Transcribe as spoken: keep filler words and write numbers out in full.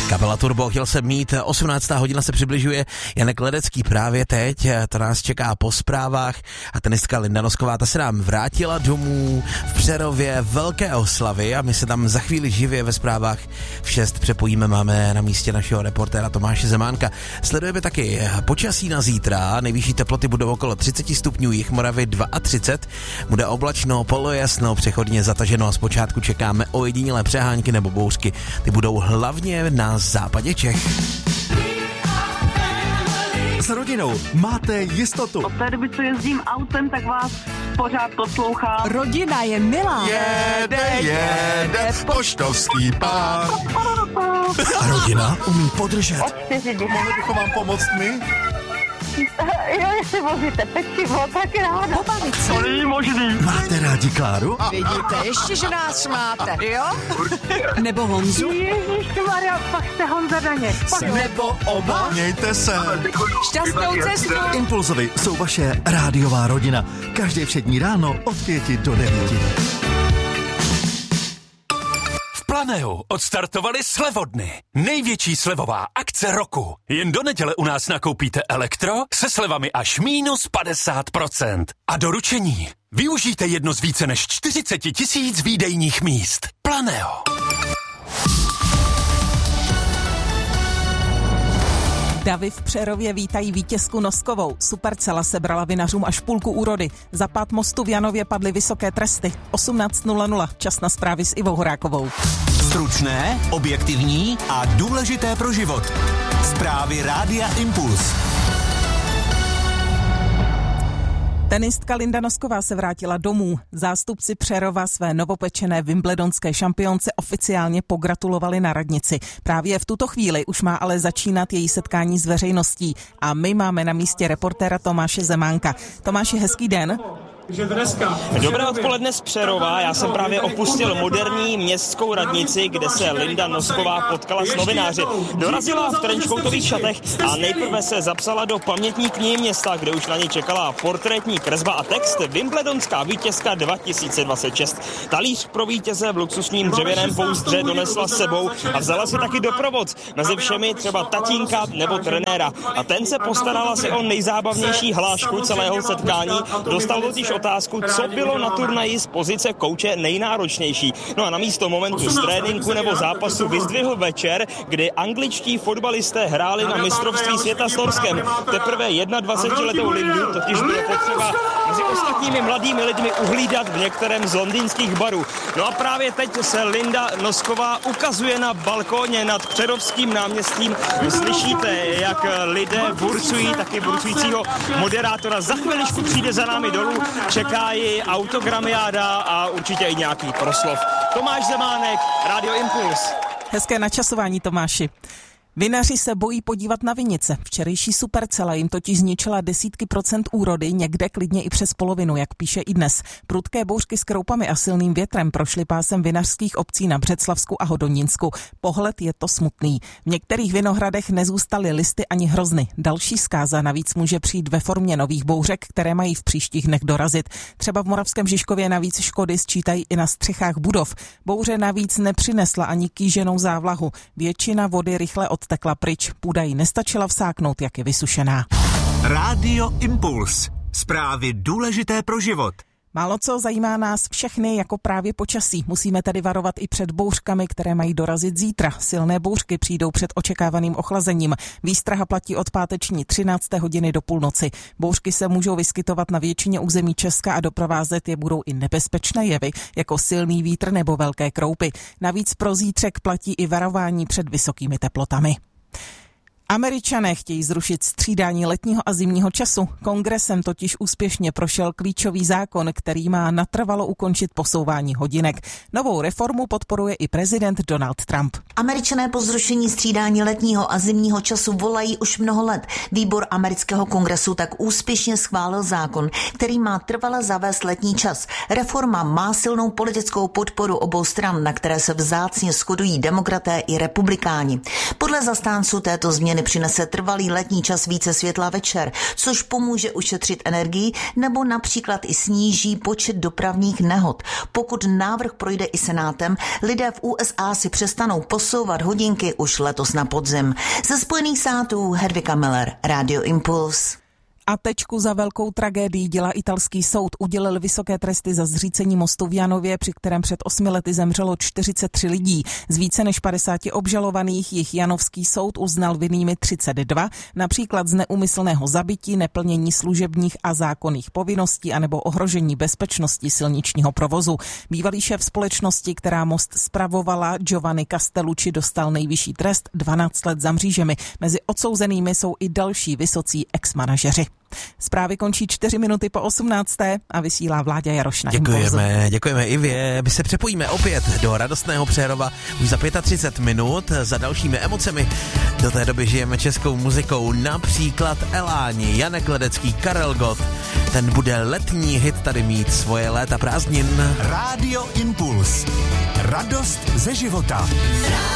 Kapela Turbo, chtěl jsem mít, osmnáctá hodina se přibližuje, Janek Ledecký právě teď, to nás čeká po zprávách a tenistka Linda Nosková, ta se nám vrátila domů v Přerově, velké oslavy a my se tam za chvíli živě ve zprávách v šest přepojíme, máme na místě našeho reportéra Tomáše Zemánka. Sledujeme taky počasí na zítra, nejvyšší teploty budou okolo třicet stupňů, jih Moravy třicet dva, bude oblačno, polojasno, přechodně zataženo a zpočátku čekáme ojedinělé přehánky nebo bouřky, ty budou hlavně na západě Čech. S rodinou máte jistotu. Od té doby, co jezdím autem, tak vás pořád poslouchám. Rodina je milá. Jede, jede, poštovský pán. A rodina umí podržet. Mohli bychom vám pomoct my? Jo, jestli vozíte pečivo, tak ráda. Pobavit se. To není možný. Máte rádi Kláru? Vidíte, ještě, že nás máte, jo? Nebo Honzu? Ježišmarja, pak jste Honza Daněk. Nebo oba? Mějte se. Šťastnou cestu. Impulzovi jsou vaše rádiová rodina. Každé všední ráno od pěti do devíti. Planeu odstartovali slevodny. Největší slevová akce roku. Jen do neděle u nás nakoupíte elektro se slevami až minus padesát procent. A doručení. Využijte jedno z více než čtyřicet tisíc výdejních míst. Planeo. Davy v Přerově vítají vítězku Noskovou. Supercela sebrala vinařům až půlku úrody. Za pád mostu v Janově padly vysoké tresty. osmnáct nula nula. Čas na zprávy s Ivou Horákovou. Stručné, objektivní a důležité pro život. Zprávy Rádia Impuls. Tenistka Linda Nosková se vrátila domů. Zástupci Přerova své novopečené wimbledonské šampionce oficiálně pogratulovali na radnici. Právě v tuto chvíli už má ale začínat její setkání s veřejností. A my máme na místě reportéra Tomáše Zemánka. Tomáši, hezký den. Dobré odpoledne z Přerova. Já jsem právě opustil moderní městskou radnici, kde se Linda Nosková potkala s novináři. Dorazila v trenčkoutových šatech a nejprve se zapsala do pamětní knihy města, kde už na ní čekala portrétní kresba a text Wimbledonská vítězka dva tisíce dvacet šest. Talíř pro vítěze v luxusním dřevěném pouzdře donesla s sebou a vzala si taky doprovod. Mezi všemi třeba tatínka nebo trenéra. A ten se postarala si o nejzábavnější hlášku celého setkání. Dostal totiž otázku, co bylo na turnaji z pozice kouče nejnáročnější. No a na místo momentu z tréninku nebo zápasu vyzdvihl večer, kdy angličtí fotbalisté hráli na mistrovství světa s Norskem. Teprve dvacetijednoletou Lindu totiž bylo potřeba mezi ostatními mladými lidmi uhlídat v některém z londýnských barů. No a právě teď se Linda Nosková ukazuje na balkóně nad Přerovským náměstím. Slyšíte, jak lidé burcují, taky burcujícího moderátora. Za chviličku přijde za námi dolů. Čeká ji autogramiáda a určitě i nějaký proslov. Tomáš Zemánek, Radio Impuls. Hezké načasování, Tomáši. Vinaři se bojí podívat na vinice. Včerejší supercela jim totiž zničila desítky procent úrody, někde klidně i přes polovinu, jak píše i dnes. Prudké bouřky s kroupami a silným větrem prošly pásem vinařských obcí na Břeclavsku a Hodonínsku. Pohled je to smutný. V některých vinohradech nezůstaly listy ani hrozny. Další zkáza navíc může přijít ve formě nových bouřek, které mají v příštích dnech dorazit. Třeba v Moravském Žižkově navíc škody sčítají i na střechách budov. Bouře navíc nepřinesla ani kýženou závlahu. Většina vody rychle od tekla pryč, půda jí nestačila vsáknout, jak je vysušená. Rádio Impuls. Zprávy důležité pro život. Málo co zajímá nás všechny jako právě počasí. Musíme tedy varovat i před bouřkami, které mají dorazit zítra. Silné bouřky přijdou před očekávaným ochlazením. Výstraha platí od páteční třinácté hodiny do půlnoci. Bouřky se můžou vyskytovat na většině území Česka a doprovázet je budou i nebezpečné jevy, jako silný vítr nebo velké kroupy. Navíc pro zítřek platí i varování před vysokými teplotami. Američané chtějí zrušit střídání letního a zimního času. Kongresem totiž úspěšně prošel klíčový zákon, který má natrvalo ukončit posouvání hodinek. Novou reformu podporuje i prezident Donald Trump. Američané po zrušení střídání letního a zimního času volají už mnoho let. Výbor amerického kongresu tak úspěšně schválil zákon, který má trvale zavést letní čas. Reforma má silnou politickou podporu obou stran, na které se vzácně shodují demokraté i republikáni. Podle zastánců této změny změny přinese trvalý letní čas více světla večer, což pomůže ušetřit energii nebo například i sníží počet dopravních nehod. Pokud návrh projde i senátem, lidé v U S A si přestanou posouvat hodinky už letos na podzim. Ze Spojených států Hedvika Miller, Radio Impuls. A tečku za velkou tragédií dělá italský soud. Udělil vysoké tresty za zřícení mostu v Janově, při kterém před osmi lety zemřelo čtyřicet tři lidí. Z více než padesáti obžalovaných jich janovský soud uznal vinnými třicet dva, například z neúmyslného zabití, neplnění služebních a zákonných povinností anebo ohrožení bezpečnosti silničního provozu. Bývalý šéf společnosti, která most spravovala, Giovanni Castellucci, dostal nejvyšší trest dvanáct let za mřížemi. Mezi odsouzenými jsou i další vysocí ex-manažeři. Zprávy končí čtyři minuty po osmnácté a vysílá Vláďa Jaroš na Impulzu. Děkujeme, děkujeme Ivě. My se přepojíme opět do radostného Přerova už za třicet pět minut za dalšími emocemi. Do té doby žijeme českou muzikou, například Eláni, Janek Ledecký, Karel Gott. Ten bude letní hit tady mít svoje léta prázdnin. Rádio Impuls. Radost ze života.